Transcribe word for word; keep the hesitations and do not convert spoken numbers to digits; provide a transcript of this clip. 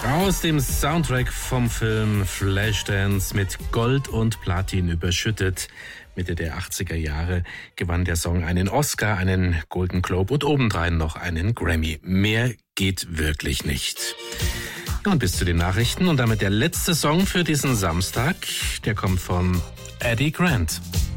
Aus dem Soundtrack vom Film Flashdance mit Gold und Platin überschüttet. Mitte der achtziger Jahre gewann der Song einen Oscar, einen Golden Globe und obendrein noch einen Grammy. Mehr geht wirklich nicht. Und bis zu den Nachrichten und damit der letzte Song für diesen Samstag. Der kommt von Eddie Grant.